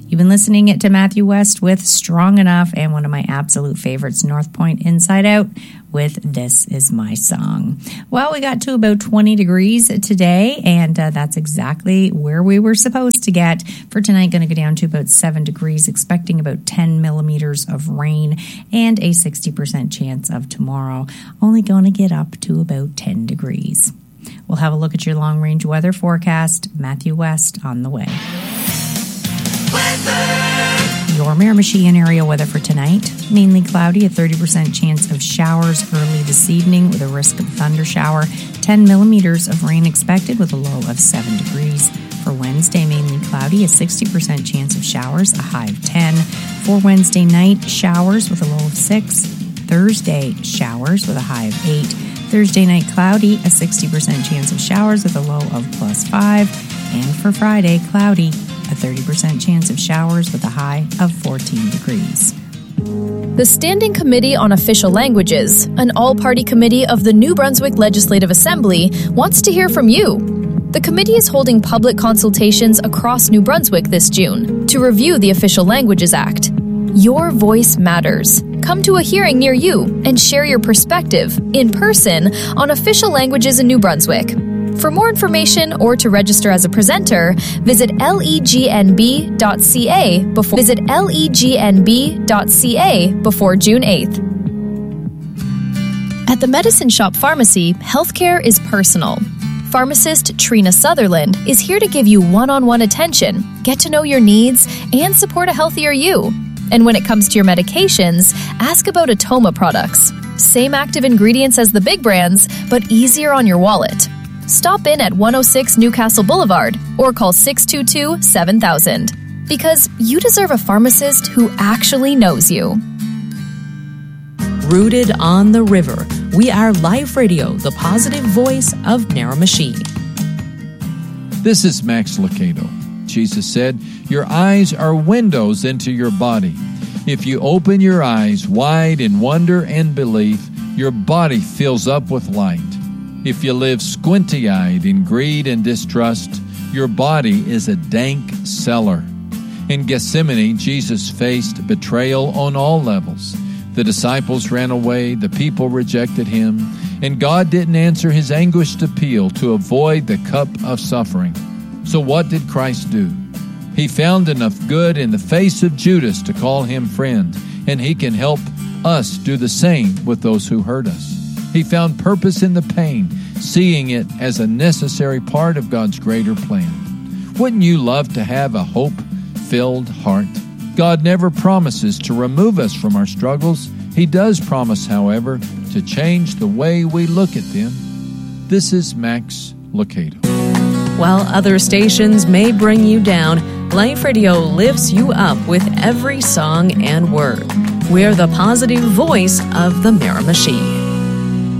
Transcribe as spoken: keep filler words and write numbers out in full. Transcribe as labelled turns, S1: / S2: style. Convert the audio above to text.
S1: You've been listening to Matthew West with Strong Enough, and one of my absolute favorites, North Point Inside Out, with This Is My Song. Well, we got to about twenty degrees today, and uh, that's exactly where we were supposed to get. For tonight, going to go down to about seven degrees, expecting about ten millimeters of rain, and a sixty percent chance of tomorrow, only going to get up to about ten degrees. We'll have a look at your long-range weather forecast. Matthew West on the way. Weather. Your Miramichi area weather for tonight. Mainly cloudy, a thirty percent chance of showers early this evening with a risk of thunder shower. ten millimeters of rain expected with a low of seven degrees. For Wednesday, mainly cloudy, a sixty percent chance of showers, a high of ten. For Wednesday night, showers with a low of six. Thursday, showers with a high of eight. Thursday night, cloudy, a sixty percent chance of showers with a low of plus five. And for Friday, cloudy, a thirty percent chance of showers with a high of fourteen degrees.
S2: The Standing Committee on Official Languages, an all-party committee of the New Brunswick Legislative Assembly, wants to hear from you. The committee is holding public consultations across New Brunswick this June to review the Official Languages Act. Your voice matters. Come to a hearing near you and share your perspective in person on official languages in New Brunswick. For more information or to register as a presenter, visit legnb dot c a before visit legnb dot c a before June eighth. At the Medicine Shop Pharmacy, healthcare is personal. Pharmacist Trina Sutherland is here to give you one-on-one attention, get to know your needs, and support a healthier you. And when it comes to your medications, ask about Atoma products. Same active ingredients as the big brands, but easier on your wallet. Stop in at one oh six Newcastle Boulevard or call six two two, seven thousand. Because you deserve a pharmacist who actually knows you.
S3: Rooted on the river, we are Life Radio, the positive voice of Miramichi.
S4: This is Max Lucado. Jesus said, "Your eyes are windows into your body. If you open your eyes wide in wonder and belief, your body fills up with light. If you live squinty-eyed in greed and distrust, your body is a dank cellar." In Gethsemane, Jesus faced betrayal on all levels. The disciples ran away, the people rejected him, and God didn't answer his anguished appeal to avoid the cup of suffering. So what did Christ do? He found enough good in the face of Judas to call him friend, and he can help us do the same with those who hurt us. He found purpose in the pain, seeing it as a necessary part of God's greater plan. Wouldn't you love to have a hope-filled heart? God never promises to remove us from our struggles. He does promise, however, to change the way we look at them. This is Max Lucado.
S3: While other stations may bring you down, Life Radio lifts you up with every song and word. We're the positive voice of the Miramichi.